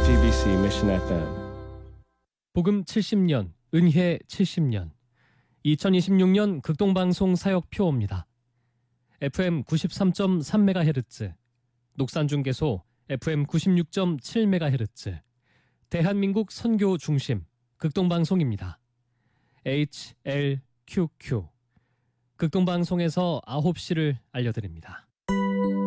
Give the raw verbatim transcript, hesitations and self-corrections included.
지티비씨 Mission 에프엠. 복음 칠십 년, 은혜 칠십 년, 이천이십육 년 극동방송 사역표입니다. 에프엠 구십삼 점 삼 메가헤르츠, 녹산중계소 에프엠 구십육 점 칠 메가헤르츠, 대한민국 선교 중심 극동방송입니다. 에이치엘큐큐 극동방송에서 아홉 시를 알려드립니다.